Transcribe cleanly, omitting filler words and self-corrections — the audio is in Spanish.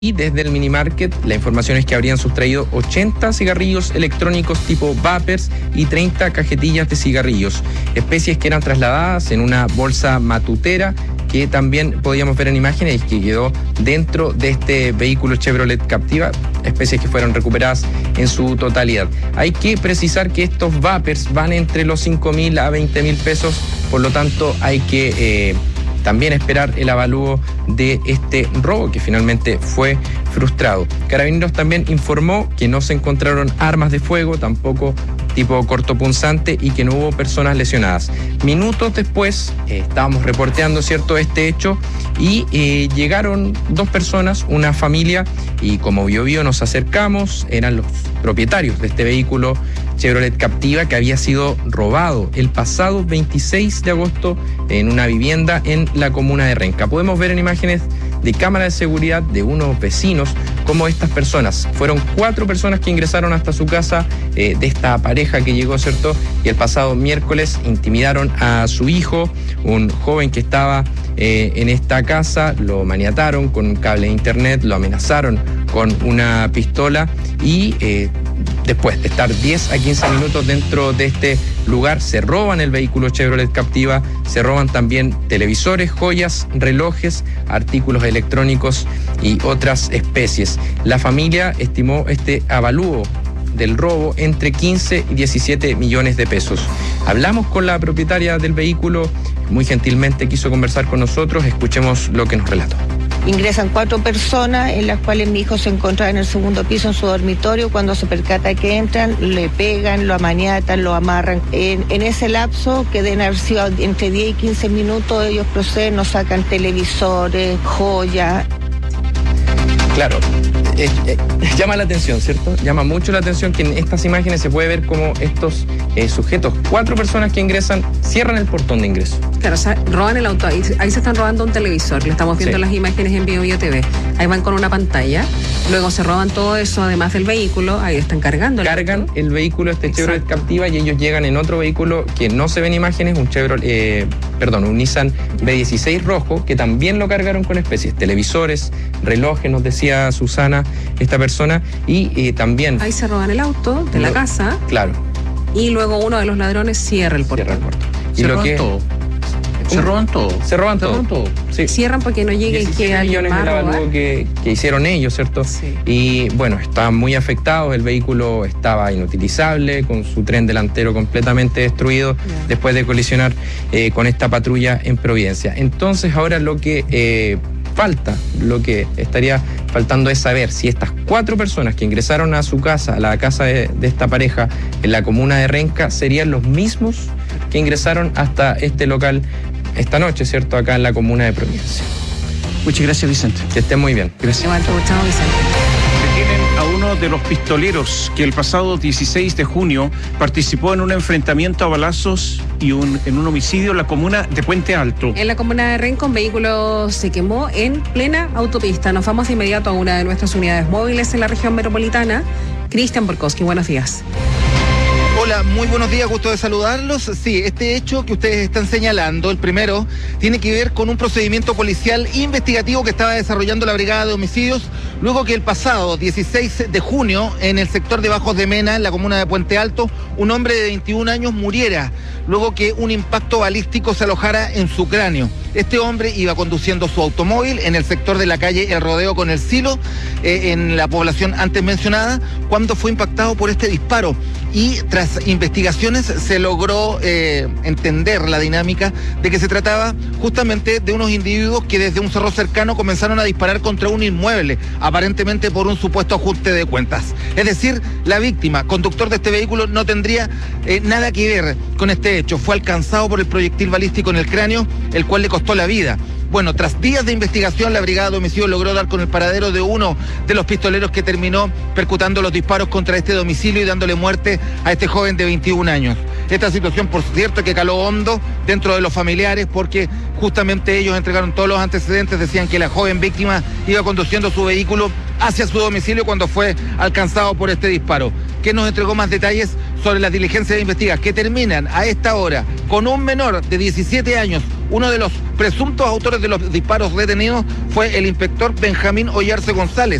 Y desde el minimarket, la información es que habrían sustraído 80 cigarrillos electrónicos tipo vapers y 30 cajetillas de cigarrillos, especies que eran trasladadas en una bolsa matutera que también podíamos ver en imágenes y que quedó dentro de este vehículo Chevrolet Captiva, especies que fueron recuperadas en su totalidad. Hay que precisar que estos vapers van entre los 5.000 a 20.000 pesos, por lo tanto hay que también esperar el avalúo de este robo que finalmente fue frustrado. Carabineros también informó que no se encontraron armas de fuego, tampoco tipo cortopunzante, y que no hubo personas lesionadas. Minutos después estábamos reporteando, ¿cierto?, este hecho y llegaron dos personas, una familia, y como vio nos acercamos, eran los propietarios de este vehículo Chevrolet Captiva que había sido robado el pasado 26 de agosto en una vivienda en la comuna de Renca. Podemos ver en imágenes de cámara de seguridad de unos vecinos cómo estas personas, fueron 4 personas que ingresaron hasta su casa de esta pareja que llegó, ¿cierto? Y el pasado miércoles intimidaron a su hijo, un joven que estaba en esta casa, lo maniataron con un cable de internet, lo amenazaron con una pistola y después de estar 10 a 15 minutos dentro de este lugar, se roban el vehículo Chevrolet Captiva, se roban también televisores, joyas, relojes, artículos electrónicos y otras especies. La familia estimó este avalúo del robo entre 15 y 17 millones de pesos. Hablamos con la propietaria del vehículo, muy gentilmente quiso conversar con nosotros, escuchemos lo que nos relató. Ingresan 4 personas, en las cuales mi hijo se encontraba en el segundo piso en su dormitorio. Cuando se percata que entran, le pegan, lo amaniatan, lo amarran. En ese lapso, que deben haber sido entre 10 y 15 minutos, ellos proceden, nos sacan televisores, joyas. Claro, llama la atención, ¿cierto? Llama mucho la atención que en estas imágenes se puede ver cómo estos sujetos, 4 personas que ingresan, cierran el portón de ingreso. Claro, o sea, roban el auto, ahí se están robando un televisor, le estamos viendo las imágenes en Bio TV. Ahí van con una pantalla, luego se roban todo eso, además del vehículo, ahí están cargando. Cargan el vehículo Chevrolet Captiva y ellos llegan en otro vehículo que no se ven imágenes, un Nissan B16 rojo, que también lo cargaron con especies, televisores, relojes, nos decía Susana, esta persona, y también... Ahí se roban el auto de la casa. Claro. Y luego uno de los ladrones cierra el portón. Y lo que... Se roban todo. Se roban todo. Sí. Cierran porque no llegue y que alguien más algo que hicieron ellos, ¿cierto? Sí. Y bueno, estaban muy afectados, el vehículo estaba inutilizable, con su tren delantero completamente destruido después de colisionar con esta patrulla en Providencia. Entonces ahora lo que lo que estaría faltando es saber si estas 4 personas que ingresaron a su casa, a la casa de esta pareja en la comuna de Renca, serían los mismos que ingresaron hasta este local esta noche, ¿cierto? Acá en la comuna de Providencia. Muchas gracias, Vicente. Que estén muy bien. Gracias. Chao, Vicente. Detienen a uno de los pistoleros que el pasado 16 de junio participó en un enfrentamiento a balazos y en un homicidio en la comuna de Puente Alto. En la comuna de Renca, un vehículo se quemó en plena autopista. Nos vamos de inmediato a una de nuestras unidades móviles en la región metropolitana. Cristian Borkowski, buenos días. Hola, muy buenos días, gusto de saludarlos. Sí, este hecho que ustedes están señalando, el primero, tiene que ver con un procedimiento policial investigativo que estaba desarrollando la Brigada de Homicidios, luego que el pasado 16 de junio, en el sector de Bajos de Mena, en la comuna de Puente Alto, un hombre de 21 años muriera, luego que un impacto balístico se alojara en su cráneo. Este hombre iba conduciendo su automóvil en el sector de la calle El Rodeo con el Silo, en la población antes mencionada, cuando fue impactado por este disparo. Y tras investigaciones se logró entender la dinámica de que se trataba justamente de unos individuos que desde un cerro cercano comenzaron a disparar contra un inmueble, aparentemente por un supuesto ajuste de cuentas. Es decir, la víctima, conductor de este vehículo, no tendría nada que ver con este hecho. Fue alcanzado por el proyectil balístico en el cráneo, el cual le costó la vida. Bueno, tras días de investigación, la Brigada de Homicidios logró dar con el paradero de uno de los pistoleros que terminó percutando los disparos contra este domicilio y dándole muerte a este joven de 21 años. Esta situación, por cierto, que caló hondo dentro de los familiares, porque justamente ellos entregaron todos los antecedentes, decían que la joven víctima iba conduciendo su vehículo hacia su domicilio cuando fue alcanzado por este disparo. ¿Qué nos entregó más detalles sobre las diligencias de investigación que terminan a esta hora con un menor de 17 años, uno de los presuntos autores de los disparos detenidos fue el inspector Benjamín Ollarse González,